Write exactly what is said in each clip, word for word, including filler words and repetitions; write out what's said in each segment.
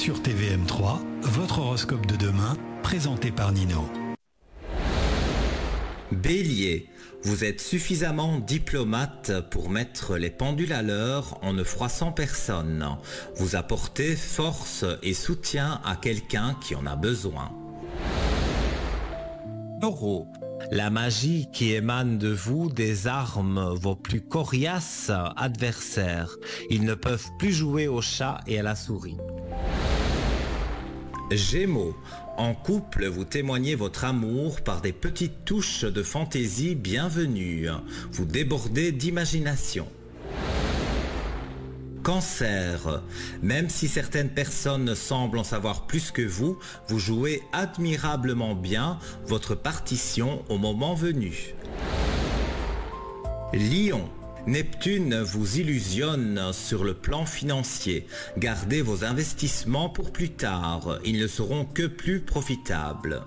sur T V M trois, votre horoscope de demain, présenté par Nino. Bélier, vous êtes suffisamment diplomate pour mettre les pendules à l'heure en ne froissant personne. Vous apportez force et soutien à quelqu'un qui en a besoin. Taureau, la magie qui émane de vous désarme vos plus coriaces adversaires. Ils ne peuvent plus jouer au chat et à la souris. Gémeaux, en couple, vous témoignez votre amour par des petites touches de fantaisie bienvenues. Vous débordez d'imagination. Cancer, même si certaines personnes semblent en savoir plus que vous, vous jouez admirablement bien votre partition au moment venu. Lion, Neptune vous illusionne sur le plan financier. Gardez vos investissements pour plus tard, ils ne seront que plus profitables.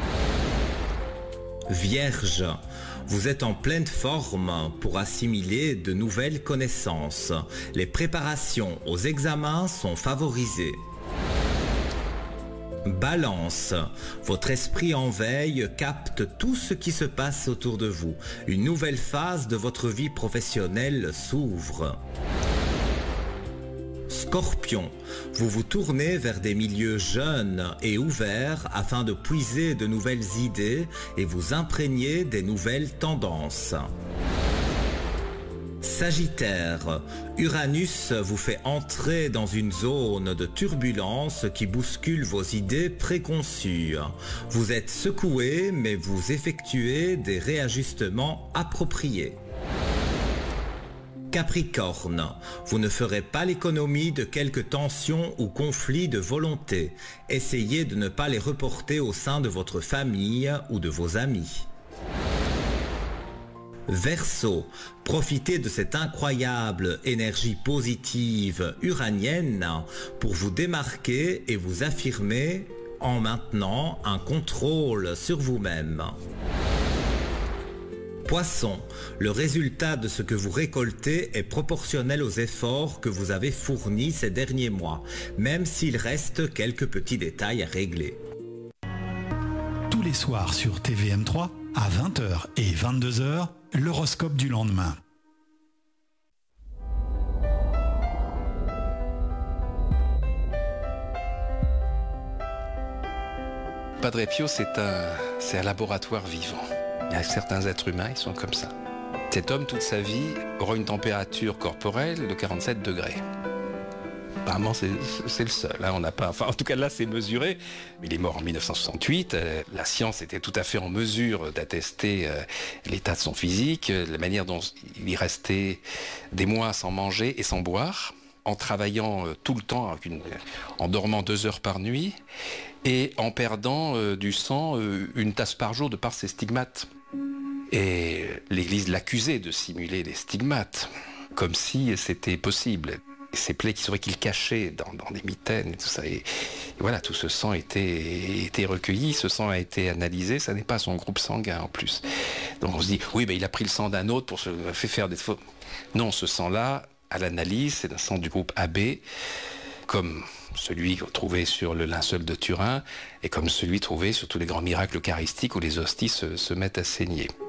Vierge, vous êtes en pleine forme pour assimiler de nouvelles connaissances. Les préparations aux examens sont favorisées. Balance, votre esprit en veille capte tout ce qui se passe autour de vous. Une nouvelle phase de votre vie professionnelle s'ouvre. Scorpion, vous vous tournez vers des milieux jeunes et ouverts afin de puiser de nouvelles idées et vous imprégner des nouvelles tendances. Sagittaire, Uranus vous fait entrer dans une zone de turbulence qui bouscule vos idées préconçues. Vous êtes secoué, mais vous effectuez des réajustements appropriés. Capricorne, vous ne ferez pas l'économie de quelques tensions ou conflits de volonté. Essayez de ne pas les reporter au sein de votre famille ou de vos amis. Verseau, profitez de cette incroyable énergie positive uranienne pour vous démarquer et vous affirmer en maintenant un contrôle sur vous-même. Poisson, le résultat de ce que vous récoltez est proportionnel aux efforts que vous avez fournis ces derniers mois, même s'il reste quelques petits détails à régler. Tous les soirs sur T V M trois, à vingt heures et vingt-deux heures, l'horoscope du lendemain. Padre Pio, c'est un, c'est un laboratoire vivant. Il y a certains êtres humains, ils sont comme ça. Cet homme, toute sa vie, aura une température corporelle de quarante-sept degrés. Apparemment, c'est, c'est le seul. Hein. On n'a pas, enfin, en tout cas, là, c'est mesuré. Mais il est mort en dix-neuf cent soixante-huit. Euh, la science était tout à fait en mesure d'attester euh, l'état de son physique, euh, la manière dont il y restait des mois sans manger et sans boire, en travaillant euh, tout le temps, avec une, en dormant deux heures par nuit, et en perdant euh, du sang euh, une tasse par jour de par ses stigmates. Et l'Église l'accusait de simuler des stigmates, comme si c'était possible. Ces plaies qui seraient qu'il cachait dans, dans des mitaines et tout ça. Et, et voilà, tout ce sang était, était recueilli, ce sang a été analysé, ça n'est pas son groupe sanguin en plus. Donc on se dit, oui, ben il a pris le sang d'un autre pour se fait faire des faux. Non, ce sang-là, à l'analyse, c'est un sang du groupe A B, comme celui trouvé sur le linceul de Turin et comme celui trouvé sur tous les grands miracles eucharistiques où les hosties se, se mettent à saigner.